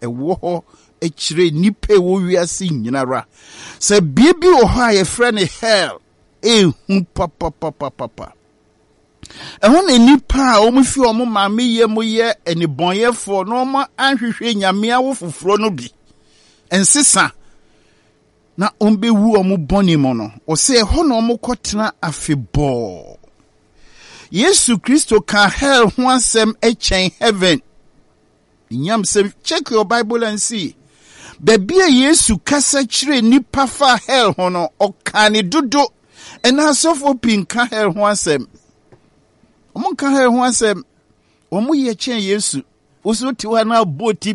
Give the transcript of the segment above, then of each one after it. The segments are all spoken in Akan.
ɛwɔ hɔ ɛkyerɛ nipa wo wiase nyinara sɛ biebi wɔ hɔ a yɛfrɛ ne hell ehu papa ɛho ne nipa a ɔmo fi ɔmo maame yɛ mo yɛ enibɔnyɛfo na ɔmo ahwehwɛ nyamea wo foforo no bi ɛnsesa na ɔmbewu ɔmo bɔne mo no ɔsɛ ɛhɔ na ɔmo kɔtena afebɔɔ Yesu Kristo ka hell ho asɛm ɛkyɛn heaven nyam sɛ check your Bible and see baby a Yesu kasa kyerɛ nipa fa hell ho no ɔka ne dodo ɛna asɔfo pinka hell ho asɛm ɔmo ka hell ho asɛm ɔmo yɛ kyɛn Yesu oso tiwa na boti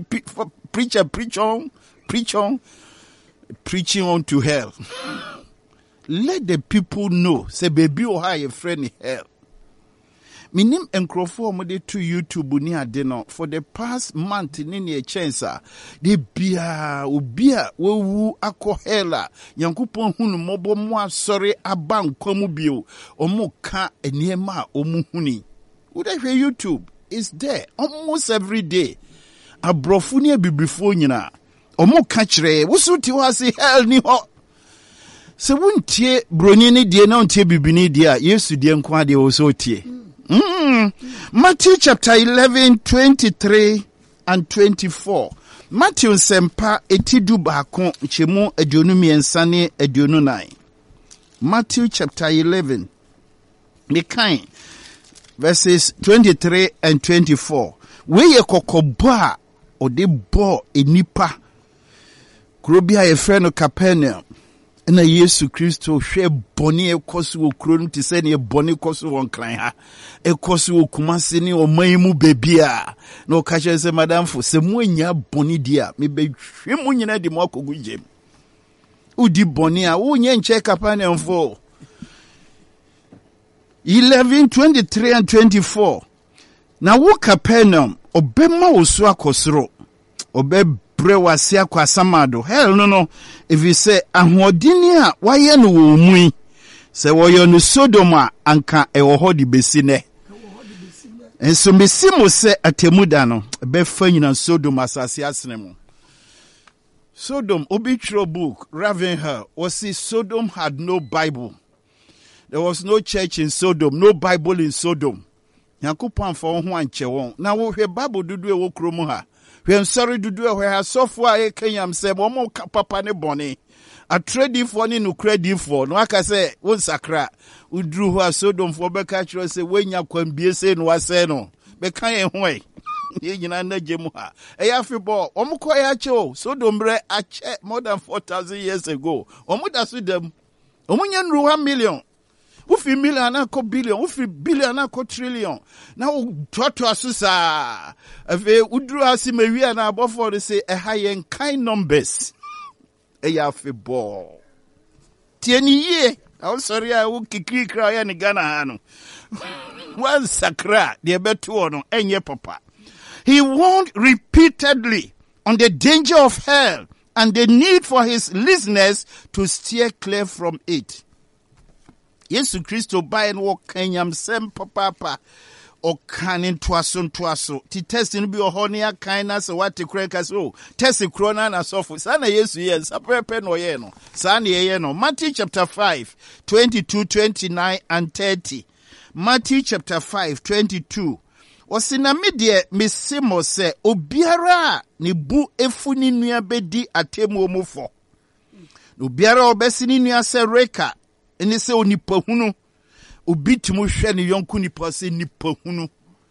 preaching on to hell. Let the people know say baby o ha your friend hell. Minim enkrofo mo de to YouTube ni ade no for the past month ni ne chance de bia obi a wewu akọ hell a Yankopon hunu mobo mo asori aba nkwamu bio omo ka eniema a omo huni. Wo de hwe YouTube is there almost every day. Abrofo ni abibifo nyina omo ka kire wo so ti ho ase hell ni ho. Se wuntie broni ni die na untie bibini die a Yesu die nko ade wo so tie. Matthew chapter 11, 23 and 24. Matthew sempa etidu baako chemu aduonu miensa ne aduonu nine. Matthew chapter 11. Mekan verses 23 and 24. We ye kokoba ode bo enipa. Krobia ye frɛ no Capernaum. Na Yesu Kristo hwe boni ekoso wo kuro no te sɛ ne boni koso won kran ha ekoso wo kumase ne oman mu bebia na o ka kyerɛ sɛ madam fo sɛ mo anya boni dia me be hwe mo nyina di mo akogu gem udi boni a wo nya nche Capernaum fo 11 23 and 24 na wo Capernaum obema wo so akosoro obe brewase akwasamado hell no if you say ahodini a waye no wo mui se woyo no Sodom a anka ewo hodi besine enso mesimo se atemuda no be fa nyina Sodom asase asene Sodom obitro book Ravenhill was see Sodom had no Bible. There was no church in Sodom, no Bible in Sodom. Yankopon for ho anche won na wo hwe Bible dudu e wo kromu ha when sorry do do where software a Kenyam say, Momo papa ne bonny. A trading for ni no credit for no aka say, one sakra, who drew her Sodom for Becatcher say, when ya can be saying was say no. Bekan way. Yina Jemuha. A Afibor, Omokoyacho, Sodom bre a check more than 4,000 years ago. Omudas with them. Omunyan ru 1 million. Ufi million anako billion, ufi billion anako trillion. Now to asusa. Ave udru asimewi na abofo de say a high kind numbers. Eyafe ball. Tieni ye. I'm sorry I will kikri cry ni Ghana hano. One sakra de betu ono enye papa. He warned repeatedly on the danger of hell and the need for his listeners to steer clear from it. Yesu Kristo by and walk Kenyam sem papa or canin twaso. Ti testing be a honia kindness or what to crack us oh. Test crona and so for Sana Yesu yes, a prepen or yeno. Sani yeno. Matthew chapter 5, 22, 29 and 30. Matthew chapter 5, 22. Osina midie misimo se obiara ni bu efuni nua bedi atemu omufo. Obiara obesini nua se reka. Ene se onipa hunu obitimu hwe ne yonku nipa se nipa hunu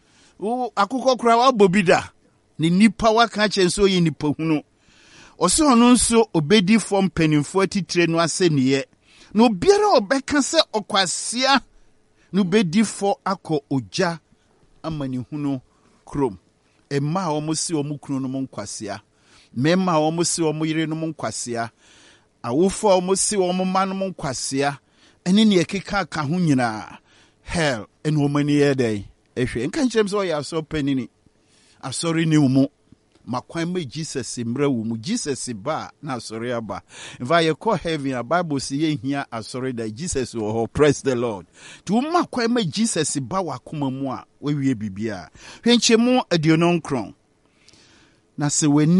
o akukọ kura wa bobida ne nipa waka chenso yi nipa hunu ose ono nso obedi form penimfo atitire no ase niye na obiara obeka se okwasia no bedi fo akọ oja amani hunu krom emma omosi omukunu no monkwasea memma omosi omoyire no monkwasea awofo omosi omoma no monkwasea ene ne ekeka ka ho nyina hell en womani yedey ehwe enka nkyerem so ya so panini asori ni mu makwan ma Jesus mra wo mu Jesus ba na asori aba if I call heaven a Bible say ye hia asori da Jesus wo praise the Lord to makwan ma Jesus ba wakoma mu a wawie bibia hwenche mu adiononkron na se